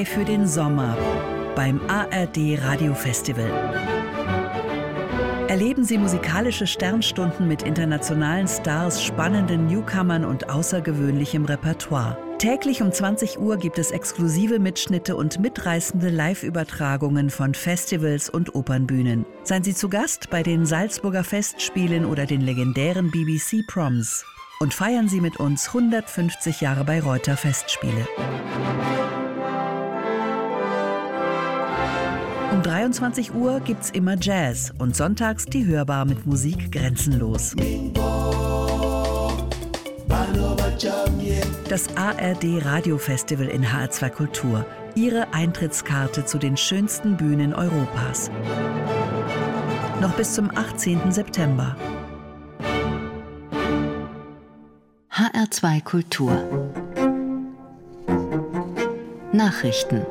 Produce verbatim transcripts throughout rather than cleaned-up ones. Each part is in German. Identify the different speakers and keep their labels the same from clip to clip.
Speaker 1: Für den Sommer beim A R D Radiofestival. Erleben Sie musikalische Sternstunden mit internationalen Stars, spannenden Newcomern und außergewöhnlichem Repertoire. Täglich um zwanzig Uhr gibt es exklusive Mitschnitte und mitreißende Live-Übertragungen von Festivals und Opernbühnen. Seien Sie zu Gast bei den Salzburger Festspielen oder den legendären B B C Proms. Und feiern Sie mit uns hundertfünfzig Jahre Bayreuther Festspiele. Um dreiundzwanzig Uhr gibt's immer Jazz und sonntags die Hörbar mit Musik grenzenlos. Das A R D Radiofestival in H R zwei Kultur. Ihre Eintrittskarte zu den schönsten Bühnen Europas. Noch bis zum achtzehnten September.
Speaker 2: H R zwei Kultur. Nachrichten.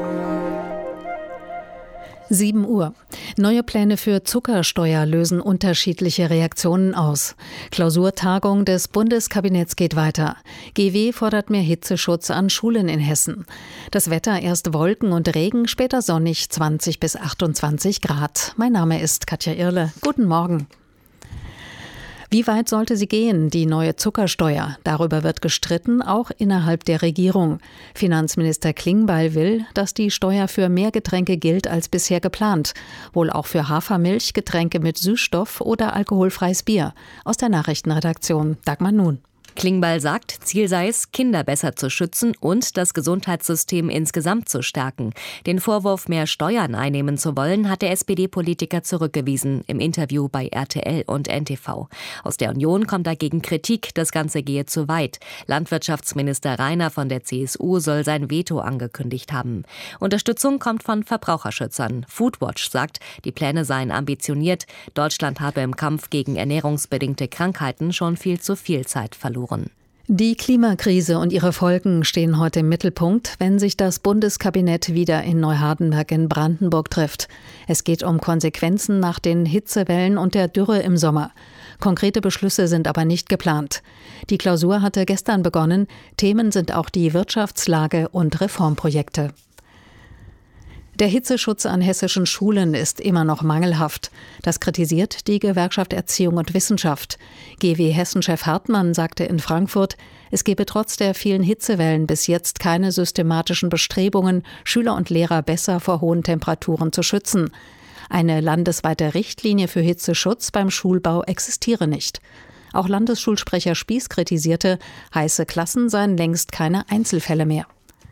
Speaker 3: sieben Uhr. Neue Pläne für Zuckersteuer lösen unterschiedliche Reaktionen aus. Klausurtagung des Bundeskabinetts geht weiter. G W fordert mehr Hitzeschutz an Schulen in Hessen. Das Wetter erst Wolken und Regen, später sonnig, zwanzig bis achtundzwanzig Grad. Mein Name ist Katja Irle. Guten Morgen. Wie weit sollte sie gehen, die neue Zuckersteuer? Darüber wird gestritten, auch innerhalb der Regierung. Finanzminister Klingbeil will, dass die Steuer für mehr Getränke gilt als bisher geplant. Wohl auch für Hafermilch, Getränke mit Süßstoff oder alkoholfreies Bier. Aus der Nachrichtenredaktion Dagmar Nun.
Speaker 4: Klingbeil sagt, Ziel sei es, Kinder besser zu schützen und das Gesundheitssystem insgesamt zu stärken. Den Vorwurf, mehr Steuern einnehmen zu wollen, hat der S P D-Politiker zurückgewiesen im Interview bei R T L und N T V. Aus der Union kommt dagegen Kritik, das Ganze gehe zu weit. Landwirtschaftsminister Rainer von der C S U soll sein Veto angekündigt haben. Unterstützung kommt von Verbraucherschützern. Foodwatch sagt, die Pläne seien ambitioniert. Deutschland habe im Kampf gegen ernährungsbedingte Krankheiten schon viel zu viel Zeit verloren.
Speaker 3: Die Klimakrise und ihre Folgen stehen heute im Mittelpunkt, wenn sich das Bundeskabinett wieder in Neuhardenberg in Brandenburg trifft. Es geht um Konsequenzen nach den Hitzewellen und der Dürre im Sommer. Konkrete Beschlüsse sind aber nicht geplant. Die Klausur hatte gestern begonnen. Themen sind auch die Wirtschaftslage und Reformprojekte. Der Hitzeschutz an hessischen Schulen ist immer noch mangelhaft. Das kritisiert die Gewerkschaft Erziehung und Wissenschaft. G W-Hessen-Chef Hartmann sagte in Frankfurt, es gebe trotz der vielen Hitzewellen bis jetzt keine systematischen Bestrebungen, Schüler und Lehrer besser vor hohen Temperaturen zu schützen. Eine landesweite Richtlinie für Hitzeschutz beim Schulbau existiere nicht. Auch Landesschulsprecher Spieß kritisierte, heiße Klassen seien längst keine Einzelfälle mehr.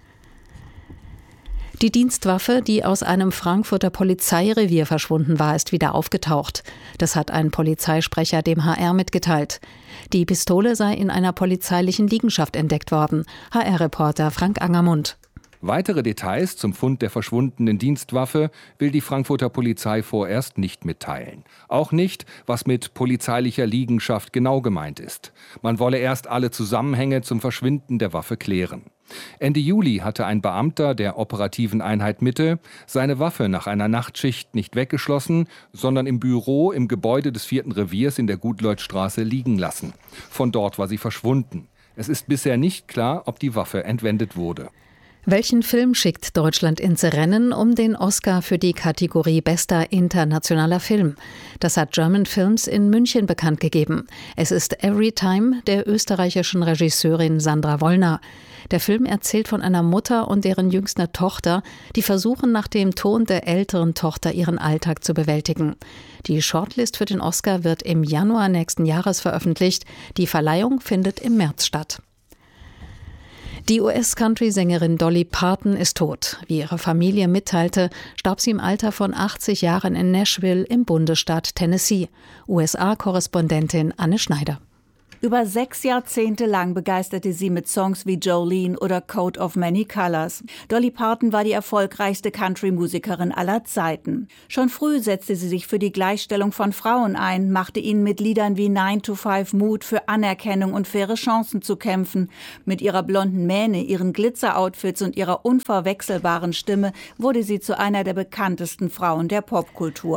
Speaker 3: Die Dienstwaffe, die aus einem Frankfurter Polizeirevier verschwunden war, ist wieder aufgetaucht. Das hat ein Polizeisprecher dem H R mitgeteilt. Die Pistole sei in einer polizeilichen Liegenschaft entdeckt worden. H R-Reporter Frank Angermund.
Speaker 5: Weitere Details zum Fund der verschwundenen Dienstwaffe will die Frankfurter Polizei vorerst nicht mitteilen. Auch nicht, was mit polizeilicher Liegenschaft genau gemeint ist. Man wolle erst alle Zusammenhänge zum Verschwinden der Waffe klären. Ende Juli hatte ein Beamter der operativen Einheit Mitte seine Waffe nach einer Nachtschicht nicht weggeschlossen, sondern im Büro im Gebäude des vierten Reviers in der Gutleutstraße liegen lassen. Von dort war sie verschwunden. Es ist bisher nicht klar, ob die Waffe entwendet wurde.
Speaker 3: Welchen Film schickt Deutschland ins Rennen um den Oscar für die Kategorie Bester internationaler Film? Das hat German Films in München bekannt gegeben. Es ist Everytime der österreichischen Regisseurin Sandra Wollner. Der Film erzählt von einer Mutter und deren jüngster Tochter, die versuchen, nach dem Tod der älteren Tochter ihren Alltag zu bewältigen. Die Shortlist für den Oscar wird im Januar nächsten Jahres veröffentlicht. Die Verleihung findet im März statt. Die U S-Country-Sängerin Dolly Parton ist tot. Wie ihre Familie mitteilte, starb sie im Alter von achtzig Jahren in Nashville im Bundesstaat Tennessee. U S A-Korrespondentin Anne Schneider.
Speaker 6: Über sechs Jahrzehnte lang begeisterte sie mit Songs wie Jolene oder Coat of Many Colors. Dolly Parton war die erfolgreichste Country-Musikerin aller Zeiten. Schon früh setzte sie sich für die Gleichstellung von Frauen ein, machte ihnen mit Liedern wie nine to five Mut für Anerkennung und faire Chancen zu kämpfen. Mit ihrer blonden Mähne, ihren Glitzer-Outfits und ihrer unverwechselbaren Stimme wurde sie zu einer der bekanntesten Frauen der Popkultur.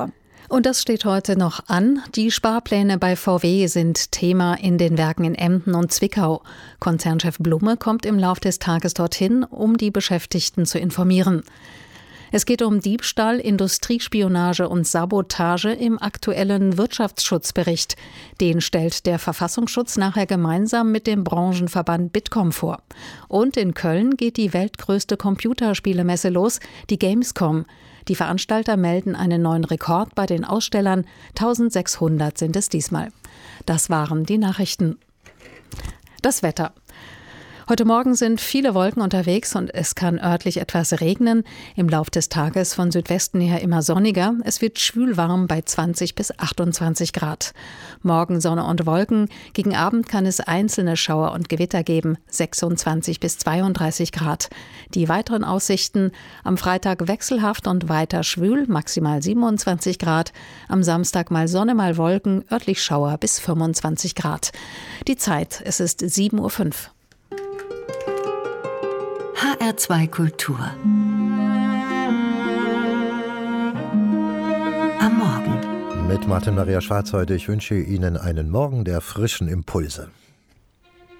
Speaker 3: Und das steht heute noch an. Die Sparpläne bei V W sind Thema in den Werken in Emden und Zwickau. Konzernchef Blume kommt im Lauf des Tages dorthin, um die Beschäftigten zu informieren. Es geht um Diebstahl, Industriespionage und Sabotage im aktuellen Wirtschaftsschutzbericht. Den stellt der Verfassungsschutz nachher gemeinsam mit dem Branchenverband Bitkom vor. Und in Köln geht die weltgrößte Computerspielemesse los, die Gamescom. Die Veranstalter melden einen neuen Rekord bei den Ausstellern. eintausendsechshundert sind es diesmal. Das waren die Nachrichten. Das Wetter. Heute Morgen sind viele Wolken unterwegs und es kann örtlich etwas regnen. Im Lauf des Tages von Südwesten her immer sonniger. Es wird schwülwarm bei zwanzig bis achtundzwanzig Grad. Morgen Sonne und Wolken. Gegen Abend kann es einzelne Schauer und Gewitter geben. sechsundzwanzig bis zweiunddreißig Grad. Die weiteren Aussichten: am Freitag wechselhaft und weiter schwül, maximal siebenundzwanzig Grad. Am Samstag mal Sonne, mal Wolken, örtlich Schauer bis fünfundzwanzig Grad. Die Zeit, es ist sieben Uhr fünf.
Speaker 2: H R zwei Kultur. Am Morgen.
Speaker 7: Mit Martin Maria Schwarz heute. Ich wünsche Ihnen einen Morgen der frischen Impulse.